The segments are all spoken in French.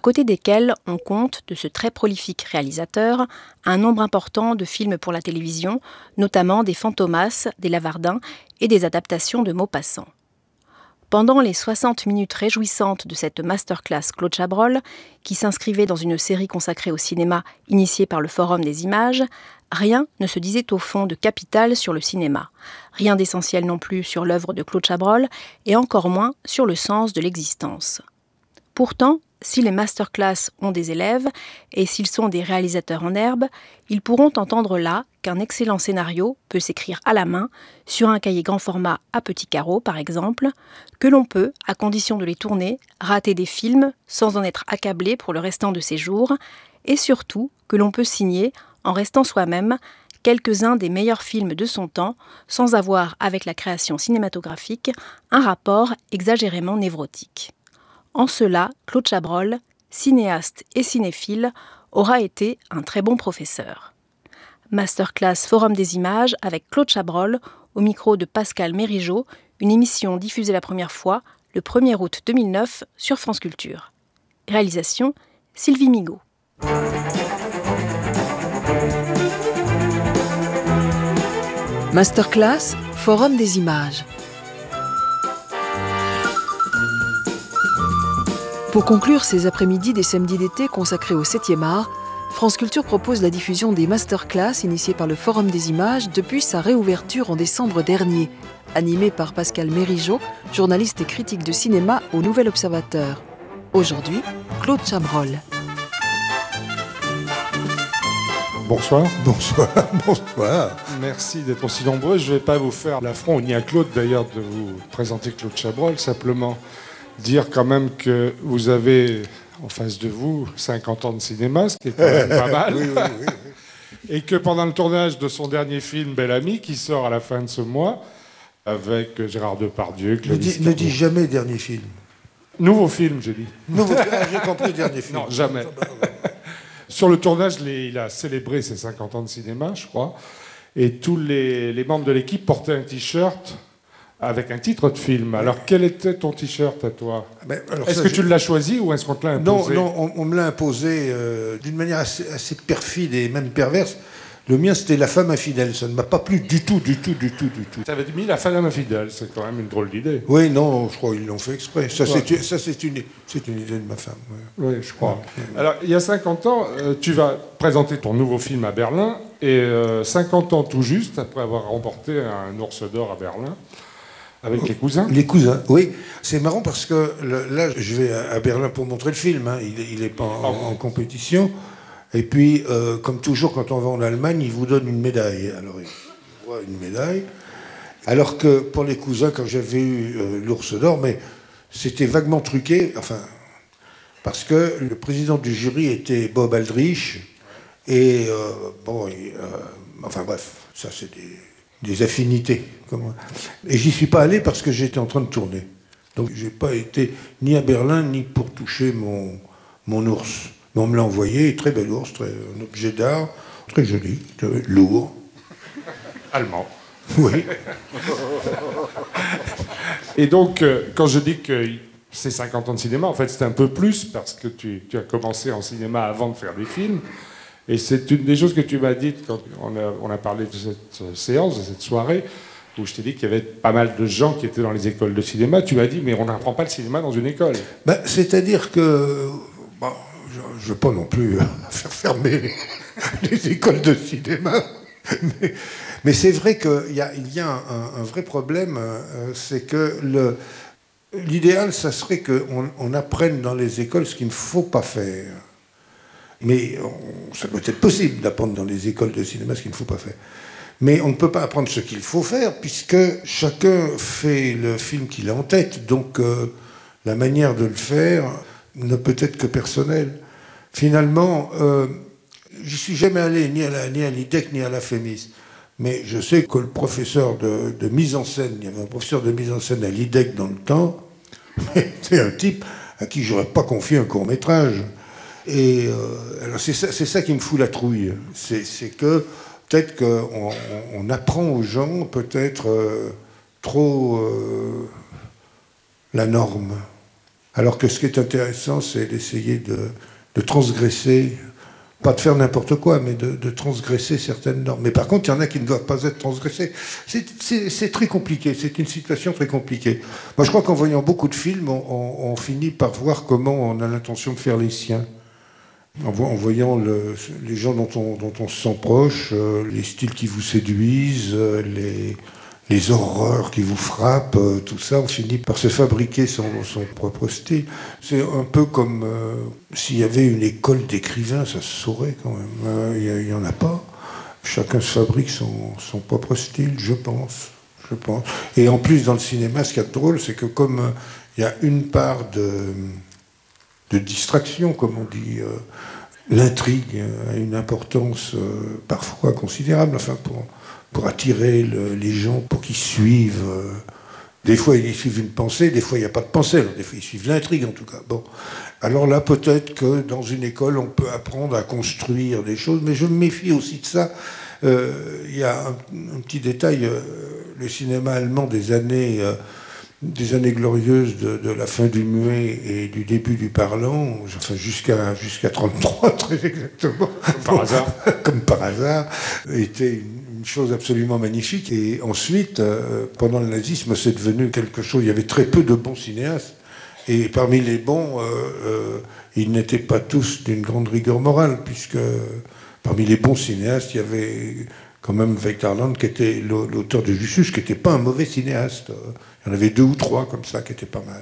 côté desquels on compte, de ce très prolifique réalisateur, un nombre important de films pour la télévision, notamment des Fantomas, des Lavardins et des adaptations de Maupassant. Pendant les 60 minutes réjouissantes de cette masterclass Claude Chabrol, qui s'inscrivait dans une série consacrée au cinéma initiée par le Forum des images, rien ne se disait au fond de capital sur le cinéma, rien d'essentiel non plus sur l'œuvre de Claude Chabrol, et encore moins sur le sens de l'existence. Pourtant, si les masterclass ont des élèves, et s'ils sont des réalisateurs en herbe, ils pourront entendre là qu'un excellent scénario peut s'écrire à la main, sur un cahier grand format à petits carreaux par exemple, que l'on peut, à condition de les tourner, rater des films sans en être accablé pour le restant de ses jours, et surtout que l'on peut signer, en restant soi-même, quelques-uns des meilleurs films de son temps, sans avoir avec la création cinématographique un rapport exagérément névrotique. En cela, Claude Chabrol, cinéaste et cinéphile, aura été un très bon professeur. Masterclass Forum des images avec Claude Chabrol, au micro de Pascal Mérigeau, une émission diffusée la première fois le 1er août 2009 sur France Culture. Réalisation, Sylvie Migaud. Masterclass Forum des images. Pour conclure ces après-midi des samedis d'été consacrés au 7e art, France Culture propose la diffusion des masterclass initiées par le Forum des images depuis sa réouverture en décembre dernier, animée par Pascal Mérigeau, journaliste et critique de cinéma au Nouvel Observateur. Aujourd'hui, Claude Chabrol. Bonsoir. Bonsoir, bonsoir. Merci d'être aussi nombreux. Je ne vais pas vous faire l'affront, ni à Claude d'ailleurs, de vous présenter Claude Chabrol, simplement dire quand même que vous avez en face de vous 50 ans de cinéma, ce qui est quand même pas mal. Oui. Et que pendant le tournage de son dernier film Bel Ami, qui sort à la fin de ce mois, avec Gérard Depardieu... Ne dis jamais dernier film. Nouveau film, j'ai dit. J'ai compris dernier film. Non, jamais. Sur le tournage, il a célébré ses 50 ans de cinéma, je crois, et tous les membres de l'équipe portaient un t-shirt avec un titre de film. Alors, quel était ton t-shirt à toi ? Est-ce que tu l'as choisi ou est-ce qu'on te l'a imposé ? Non, on me l'a imposé d'une manière assez perfide et même perverse. Le mien, c'était La femme infidèle. Ça ne m'a pas plu du tout. Tu avais mis La femme infidèle, c'est quand même une drôle d'idée. Oui, non, je crois qu'ils l'ont fait exprès. Ça, c'est une idée de ma femme. Oui, je crois. Alors, il y a 50 ans, tu vas présenter ton nouveau film à Berlin, et 50 ans tout juste, après avoir remporté un Ours d'Or à Berlin, avec Les Cousins. Les Cousins, oui. C'est marrant parce que là, je vais à Berlin pour montrer le film. Hein. Il n'est pas en compétition. Et puis, comme toujours, quand on va en Allemagne, ils vous donnent une médaille. Alors, ils voient une médaille. Alors que pour Les Cousins, quand j'avais eu l'Ours d'Or, mais c'était vaguement truqué, enfin, parce que le président du jury était Bob Aldrich. Et enfin bref, ça c'est des affinités. Et j'y suis pas allé parce que j'étais en train de tourner. Donc j'ai pas été ni à Berlin ni pour toucher mon ours. Mais on me l'a envoyé, très bel ours, un objet d'art, très joli, lourd. Allemand. Oui. Et donc, quand je dis que c'est 50 ans de cinéma, en fait c'est un peu plus parce que tu as commencé en cinéma avant de faire des films. Et c'est une des choses que tu m'as dites quand on a parlé de cette séance, de cette soirée, où je t'ai dit qu'il y avait pas mal de gens qui étaient dans les écoles de cinéma. Tu m'as dit, mais on n'apprend pas le cinéma dans une école. C'est-à-dire que... Bon, je ne veux pas non plus faire fermer les écoles de cinéma, mais c'est vrai qu'il y a un vrai problème, c'est que l'idéal, ça serait qu'on apprenne dans les écoles ce qu'il ne faut pas faire. Mais ça peut être possible d'apprendre dans les écoles de cinéma ce qu'il ne faut pas faire. Mais on ne peut pas apprendre ce qu'il faut faire, puisque chacun fait le film qu'il a en tête. Donc la manière de le faire ne peut être que personnelle. Finalement, j'y suis jamais allé ni à l'IDEC ni à la FEMIS. Mais je sais que le professeur de mise en scène, il y avait un professeur de mise en scène à l'IDEC dans le temps, c'est un type à qui j'aurais pas confié un court-métrage. Et alors c'est ça qui me fout la trouille. C'est que peut-être qu'on apprend aux gens peut-être trop la norme. Alors que ce qui est intéressant, c'est d'essayer de transgresser, pas de faire n'importe quoi, mais de transgresser certaines normes. Mais par contre, il y en a qui ne doivent pas être transgressées. C'est très compliqué, c'est une situation très compliquée. Moi, je crois qu'en voyant beaucoup de films, on finit par voir comment on a l'intention de faire les siens. En voyant les gens dont on se sent proche, les styles qui vous séduisent, les horreurs qui vous frappent, tout ça, on finit par se fabriquer son propre style. C'est un peu comme s'il y avait une école d'écrivains, ça se saurait quand même. Il n'y en a pas. Chacun se fabrique son propre style, je pense. Et en plus, dans le cinéma, ce qui est drôle, c'est que comme il y a une part de distraction, comme on dit, l'intrigue a une importance parfois considérable, enfin pour attirer les gens, pour qu'ils suivent. Des fois, ils suivent une pensée, des fois, il n'y a pas de pensée. Des fois, ils suivent l'intrigue, en tout cas. Bon. Alors là, peut-être que dans une école, on peut apprendre à construire des choses, mais je me méfie aussi de ça. Il y a un petit détail. Le cinéma allemand des années glorieuses de la fin du muet et du début du parlant, enfin jusqu'à 1933, très exactement. Comme par hasard, était une chose absolument magnifique. Et ensuite, pendant le nazisme, c'est devenu quelque chose. Il y avait très peu de bons cinéastes. Et parmi les bons, ils n'étaient pas tous d'une grande rigueur morale, puisque parmi les bons cinéastes, il y avait quand même Weiterland, qui était l'auteur de Justus, qui n'était pas un mauvais cinéaste. Il y en avait 2 ou 3 comme ça qui étaient pas mal.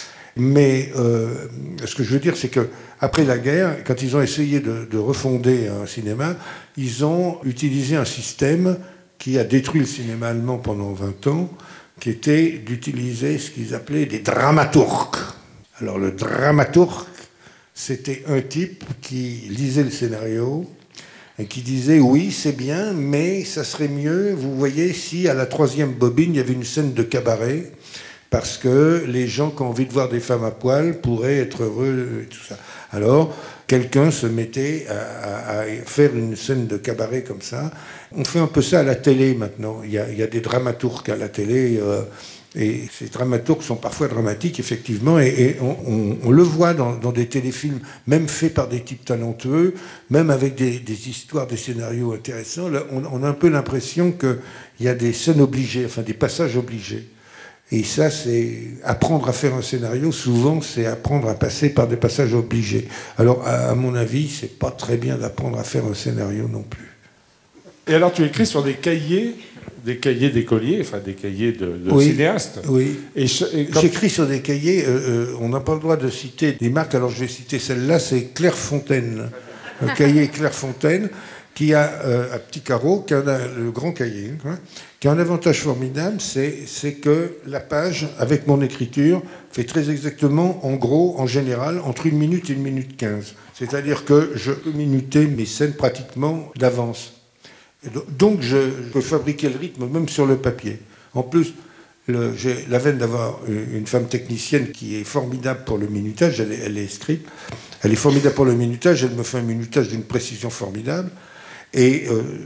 Mais ce que je veux dire, c'est qu'après la guerre, quand ils ont essayé de refonder un cinéma, ils ont utilisé un système qui a détruit le cinéma allemand pendant 20 ans, qui était d'utiliser ce qu'ils appelaient des dramaturges. Alors le dramaturge, c'était un type qui lisait le scénario et qui disait « Oui, c'est bien, mais ça serait mieux, vous voyez, si à la 3e bobine, il y avait une scène de cabaret, parce que les gens qui ont envie de voir des femmes à poil pourraient être heureux, et tout ça. » Alors, quelqu'un se mettait à faire une scène de cabaret comme ça. On fait un peu ça à la télé maintenant. Il y a des dramaturges à la télé, et ces dramaturges sont parfois dramatiques, effectivement, et on le voit dans des téléfilms, même faits par des types talentueux, même avec des histoires, des scénarios intéressants. Là, on a un peu l'impression qu'il y a des scènes obligées, enfin des passages obligés. Et ça, c'est apprendre à faire un scénario, souvent, c'est apprendre à passer par des passages obligés. Alors, à mon avis, c'est pas très bien d'apprendre à faire un scénario non plus. Et alors, tu écris sur des cahiers d'écoliers, enfin des cahiers de cinéastes. Oui. Et j'écris sur des cahiers, on n'a pas le droit de citer des marques, alors je vais citer celle-là, c'est Clairefontaine. Le cahier Clairefontaine, qui a un petit carreau, qui a le grand cahier, qui a un avantage formidable, c'est que la page, avec mon écriture, fait très exactement, en gros, en général, entre 1 minute et 1 minute 15. C'est-à-dire que je peux minuter mes scènes pratiquement d'avance. Donc je peux fabriquer le rythme même sur le papier. En plus, j'ai la veine d'avoir une femme technicienne qui est formidable pour le minutage, elle est script, elle est formidable pour le minutage, elle me fait un minutage d'une précision formidable. Et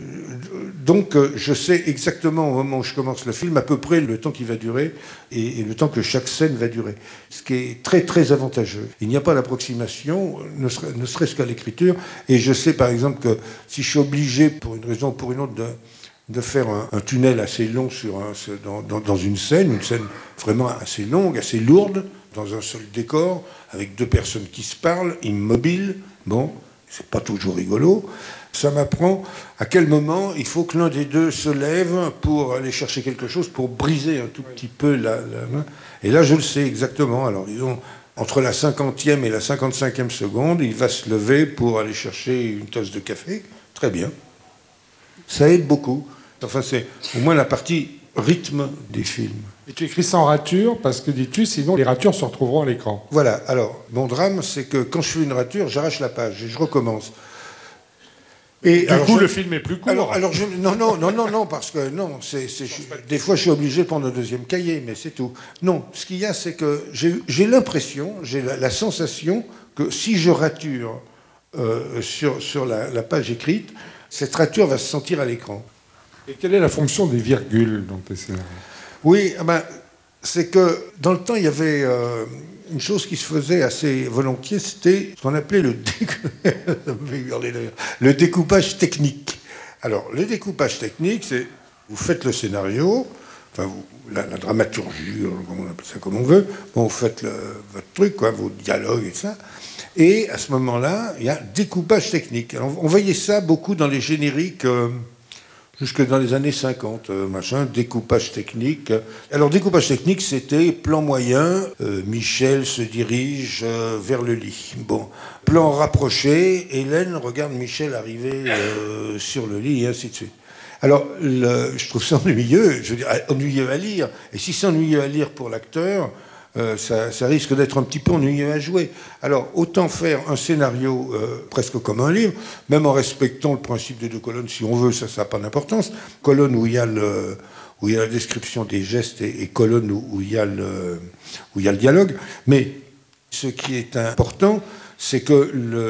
donc je sais exactement au moment où je commence le film à peu près le temps qu'il va durer et le temps que chaque scène va durer. Ce qui est très très avantageux. Il n'y a pas d'approximation, ne serait-ce qu'à l'écriture. Et je sais par exemple que si je suis obligé pour une raison ou pour une autre de faire un tunnel assez long dans une scène vraiment assez longue, assez lourde, dans un seul décor, avec 2 personnes qui se parlent, immobiles, bon, c'est pas toujours rigolo. Ça m'apprend à quel moment il faut que l'un des deux se lève pour aller chercher quelque chose, pour briser un tout petit peu la main. Et là, je le sais exactement. Alors, disons, entre la 50e et la 55e seconde, il va se lever pour aller chercher une tasse de café. Très bien. Ça aide beaucoup. Enfin, c'est au moins la partie rythme des films. Et tu écris sans rature, parce que, dis-tu, sinon les ratures se retrouveront à l'écran. Voilà. Alors, mon drame, c'est que quand je fais une rature, j'arrache la page et je recommence. Et du coup, le film est plus court. Non, parce que des fois, je suis obligé de prendre un 2e cahier, mais c'est tout. Non, ce qu'il y a, c'est que j'ai l'impression, j'ai la sensation que si je rature sur la page écrite, cette rature va se sentir à l'écran. Et quelle est la fonction des virgules dans tes scénarios ? Oui, c'est que dans le temps, il y une chose qui se faisait assez volontiers, c'était ce qu'on appelait le découpage technique. Alors, le découpage technique, c'est vous faites le scénario, enfin, la dramaturgie, on appelle ça comme on veut, bon, vous faites votre truc, quoi, vos dialogues et ça, et à ce moment-là, il y a découpage technique. Alors, on voyait ça beaucoup dans les génériques... jusque dans les années 50, découpage technique. Alors, découpage technique, c'était plan moyen, Michel se dirige vers le lit. Bon, plan rapproché, Hélène regarde Michel arriver sur le lit, et ainsi de suite. Alors, je trouve ça ennuyeux, je veux dire, ennuyeux à lire. Et si c'est ennuyeux à lire pour l'acteur, ça risque d'être un petit peu ennuyeux à jouer. Alors, autant faire un scénario presque comme un livre, même en respectant le principe des 2 colonnes, si on veut, ça n'a pas d'importance. Colonne où il y a la description des gestes et colonne où il y a le dialogue. Mais ce qui est important, c'est que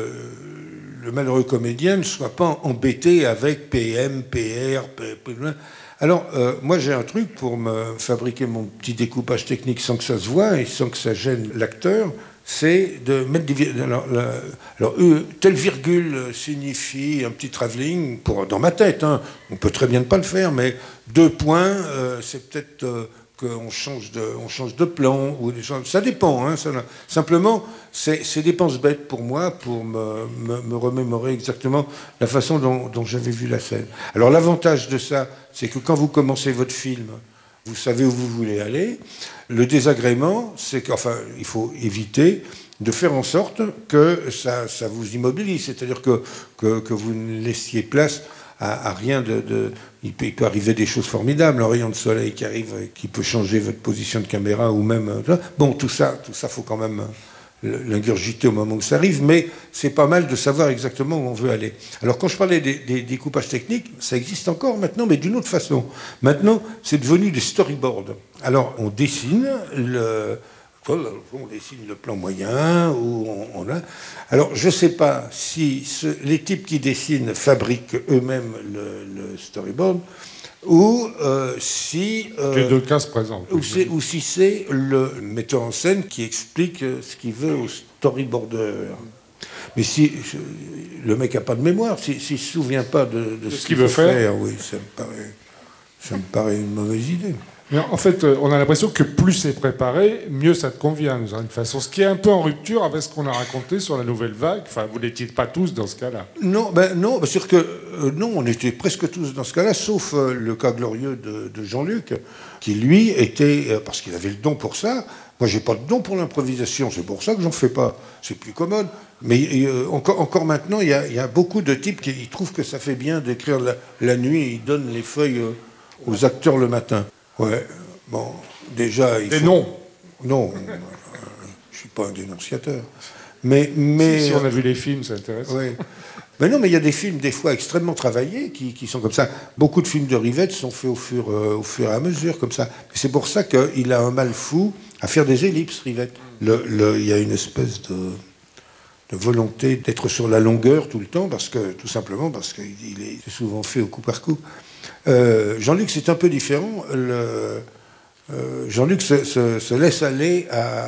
le malheureux comédien ne soit pas embêté avec PM, PR, Alors, moi, j'ai un truc pour me fabriquer mon petit découpage technique sans que ça se voie et sans que ça gêne l'acteur, c'est de mettre des... Alors, telle virgule signifie un petit travelling, dans ma tête, hein. On peut très bien ne pas le faire, mais 2 points, c'est peut-être qu'on change de plan, ou des choses. Ça dépend, hein, simplement, c'est des dépenses bêtes pour moi, pour me remémorer exactement la façon dont j'avais vu la scène. Alors, l'avantage de ça, c'est que quand vous commencez votre film, vous savez où vous voulez aller. Le désagrément, c'est qu'il faut éviter de faire en sorte que ça vous immobilise, c'est-à-dire que vous ne laissiez place à rien de... Il peut arriver des choses formidables, un rayon de soleil qui arrive, qui peut changer votre position de caméra, ou même... Bon, tout ça, faut quand même l'ingurgiter au moment où ça arrive, mais c'est pas mal de savoir exactement où on veut aller. Alors, quand je parlais des découpages techniques, ça existe encore maintenant, mais d'une autre façon. Maintenant, c'est devenu des storyboards. Alors, on dessine le plan moyen, ou on a... Alors, je ne sais pas si les types qui dessinent fabriquent eux-mêmes le storyboard, ou si... les 2 cas se présentent. Ou si c'est le metteur en scène qui explique ce qu'il veut au storyboarder. Mais si le mec n'a pas de mémoire, s'il ne se souvient pas de ce qu'il veut faire, oui, ça me paraît une mauvaise idée. Mais en fait, on a l'impression que plus c'est préparé, mieux ça te convient, d'une certaine façon. Ce qui est un peu en rupture avec ce qu'on a raconté sur la nouvelle vague. Enfin, vous n'étiez pas tous dans ce cas-là. Non, sûr que non, on était presque tous dans ce cas-là, sauf le cas glorieux de Jean-Luc, qui lui était, parce qu'il avait le don pour ça. Moi, j'ai pas de don pour l'improvisation, c'est pour ça que j'en fais pas. C'est plus commode. Mais encore maintenant, il y a beaucoup de types qui trouvent que ça fait bien d'écrire la nuit et ils donnent les feuilles aux acteurs le matin. Ouais, bon, déjà... Non, je suis pas un dénonciateur. Mais si on a vu les films, ça intéresse. Oui. Mais non, mais il y a des films, des fois, extrêmement travaillés, qui sont comme ça. Beaucoup de films de Rivette sont faits au fur et à mesure, comme ça. C'est pour ça qu'il a un mal fou à faire des ellipses, Rivette. Il y a une espèce de volonté d'être sur la longueur tout le temps, tout simplement parce qu'il est souvent fait au coup par coup. Jean-Luc, c'est un peu différent. Jean-Luc se laisse aller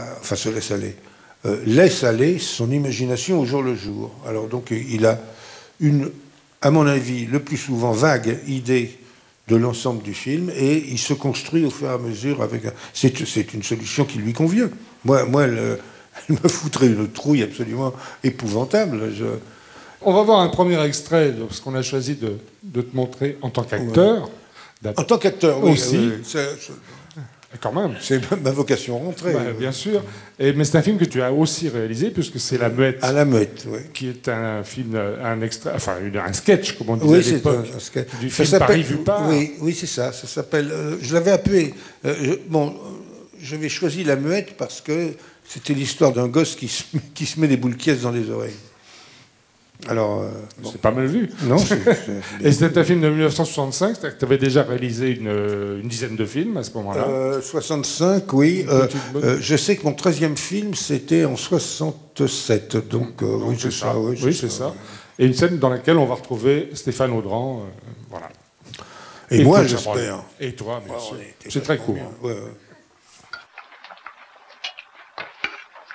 laisse aller son imagination au jour le jour. Alors donc, il a à mon avis, le plus souvent vague idée de l'ensemble du film, et il se construit au fur et à mesure avec... C'est une solution qui lui convient. Moi elle me foutrait une trouille absolument épouvantable. On va voir un premier extrait de ce qu'on a choisi de te montrer en tant qu'acteur. Ouais. En tant qu'acteur, oui. Aussi. Quand même. C'est ma vocation rentrée. Bien sûr. Mais c'est un film que tu as aussi réalisé, puisque c'est La Muette. À La Muette, oui. Qui est un film, un sketch, comme on disait à l'époque. C'est un sketch. Du film Paris vu par. Oui, c'est ça. Ça s'appelle... je l'avais appelé... j'avais choisi La Muette parce que c'était l'histoire d'un gosse qui se met des boules quièces dans les oreilles. Alors, c'est pas mal vu. Non. Et c'était un film de 1965, c'est-à-dire que tu avais déjà réalisé une dizaine de films à ce moment-là. 65, oui. Je sais que mon 13e film, c'était en 67. Donc, oui, c'est ça. Oui, c'est ça. Et une scène dans laquelle on va retrouver Stéphane Audran. Voilà. Et moi, j'espère. Et toi, bien sûr. C'est très court. Ouais.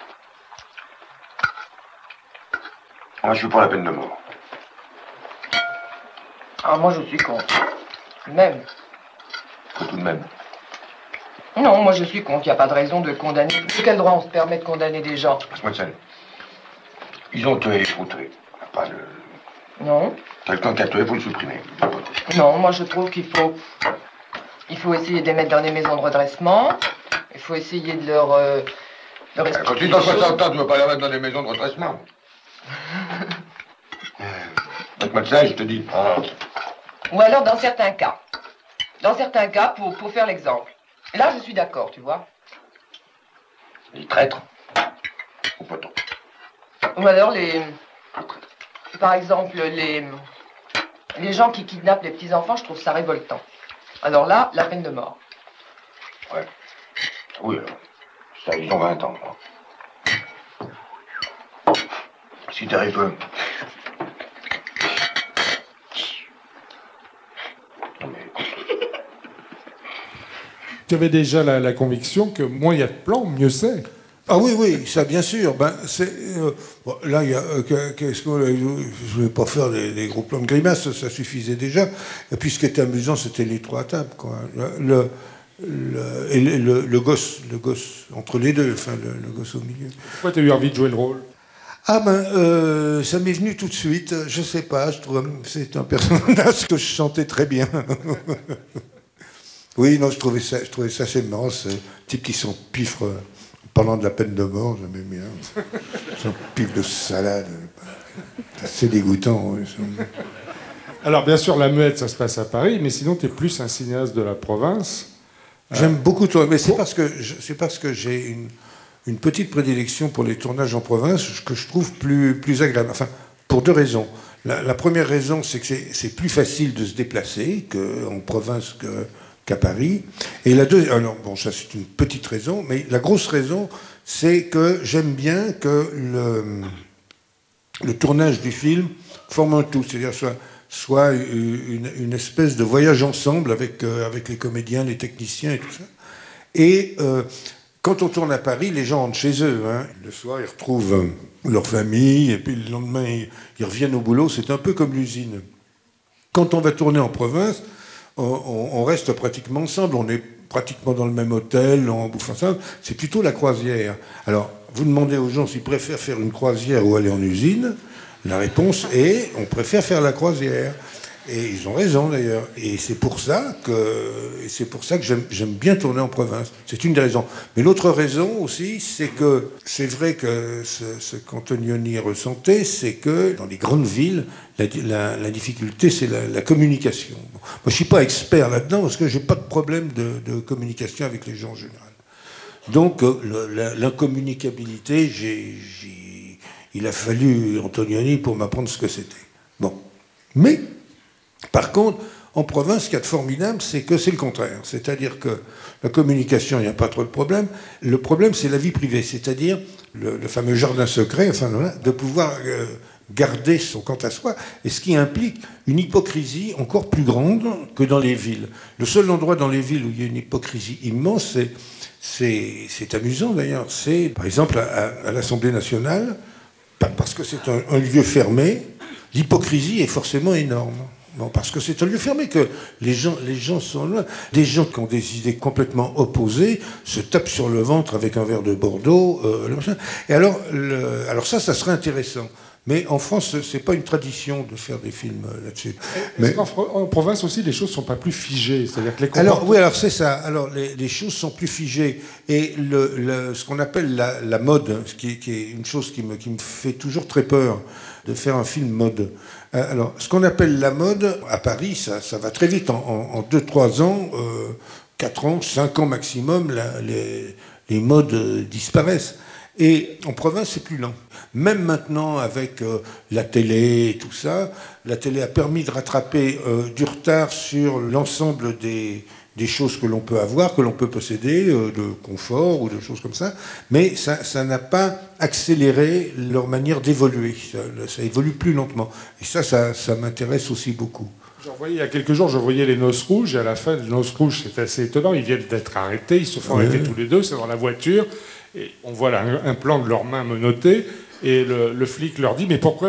Moi, je suis pour la peine de mort. Ah, moi, je suis contre. Même. Faut tout de même. Non, moi, je suis contre. Il n'y a pas de raison de condamner. De quel droit on se permet de condamner des gens? Passe-moi de scène. Ils ont tué, il faut tuer. Pas de... Non. Quelqu'un qui a tué, il faut le supprimer. Non, moi, je trouve qu'il faut... Il faut essayer de les mettre dans des maisons de redressement. Il faut essayer de leur expliquer Quand tu les as choses. 60 ans, tu ne veux pas les mettre dans des maisons de redressement. Passe-moi de scène, je te dis. Ah. Ou alors, dans certains cas. Dans certains cas, pour faire l'exemple. Là, je suis d'accord, tu vois. Les traîtres. Ou pas tant. Ou alors, par exemple, les gens qui kidnappent les petits-enfants, je trouve ça révoltant. Alors là, la peine de mort. Ouais. Oui, ça, ils ont 20 ans. Si t'arrives peu. Tu avais déjà la conviction que moins il y a de plans, mieux c'est. Ah oui, oui, ça bien sûr. Ben, bon, là, il y a, qu'est-ce que je ne vais pas faire des gros plans de grimaces, ça suffisait déjà. Et puis ce qui était amusant, c'était les trois tables, quoi. Le gosse entre les deux, enfin le gosse au milieu. Pourquoi tu as eu envie de jouer le rôle? Ah ben, ça m'est venu tout de suite. Je sais pas. Je trouve c'est un personnage que je chantais très bien. Oui, non, je trouvais ça assez marrant, ce type qui s'empiffre parlant de la peine de mort, j'aimais bien. Son pif de salade. C'est assez dégoûtant. Oui. Alors, bien sûr, la muette, ça se passe à Paris, mais sinon, tu es plus un cinéaste de la province. J'aime beaucoup tourner, mais c'est parce que j'ai une petite prédilection pour les tournages en province que je trouve plus agréable. Enfin, pour deux raisons. La première raison, c'est que c'est plus facile de se déplacer en province qu'à Paris. Et la deuxième, alors bon, ça c'est une petite raison, mais la grosse raison, c'est que j'aime bien que le tournage du film forme un tout, c'est-à-dire soit une espèce de voyage ensemble avec les comédiens, les techniciens et tout ça. Et quand on tourne à Paris, les gens rentrent chez eux. Hein. Le soir, ils retrouvent leur famille, et puis le lendemain, ils reviennent au boulot. C'est un peu comme l'usine. Quand on va tourner en province, on reste pratiquement ensemble. On est pratiquement dans le même hôtel, on bouffe ensemble. C'est plutôt la croisière. Alors, vous demandez aux gens s'ils préfèrent faire une croisière ou aller en usine. La réponse est, on préfère faire la croisière. Et ils ont raison d'ailleurs. Et c'est pour ça que j'aime bien tourner en province. C'est une des raisons. Mais l'autre raison aussi, c'est que c'est vrai que ce qu'Antonioni ressentait, c'est que dans les grandes villes, la difficulté, c'est la communication. Bon, moi, je ne suis pas expert là-dedans parce que je n'ai pas de problème de communication avec les gens en général. Donc, l'incommunicabilité, il a fallu Antonioni pour m'apprendre ce que c'était. Bon. Mais, par contre, en province, ce qu'il y a de formidable, c'est que c'est le contraire. C'est-à-dire que la communication, il n'y a pas trop de problème. Le problème, c'est la vie privée. C'est-à-dire le fameux jardin secret, enfin, voilà, de pouvoir garder son quant à soi, et ce qui implique une hypocrisie encore plus grande que dans les villes. Le seul endroit dans les villes où il y a une hypocrisie immense, c'est amusant d'ailleurs, c'est par exemple à l'Assemblée nationale, parce que c'est un lieu fermé, l'hypocrisie est forcément énorme. Bon, parce que c'est un lieu fermé, que les gens sont loin. Des gens qui ont des idées complètement opposées se tapent sur le ventre avec un verre de Bordeaux. Et alors ça serait intéressant. Mais en France, c'est pas une tradition de faire des films là-dessus. Mais en province aussi, les choses sont pas plus figées. C'est-à-dire que alors c'est ça. Alors les choses sont plus figées. Et ce qu'on appelle la mode, ce qui est une chose qui me fait toujours très peur, de faire un film mode. Alors, ce qu'on appelle la mode, à Paris, ça va très vite. En 2-3 ans, 4 ans, 5 ans maximum, les modes disparaissent. Et en province, c'est plus lent. Même maintenant, avec la télé et tout ça, la télé a permis de rattraper du retard sur l'ensemble des choses que l'on peut avoir, que l'on peut posséder, de confort ou de choses comme ça, mais ça n'a pas accéléré leur manière d'évoluer. Ça évolue plus lentement. Et ça m'intéresse aussi beaucoup. Il y a quelques jours, je voyais les Noces Rouges, et à la fin des Noces Rouges, c'est assez étonnant, ils viennent d'être arrêtés, ils se font arrêter tous les deux, c'est dans la voiture, et on voit là un plan de leurs mains menottées, et le flic leur dit « Mais pourquoi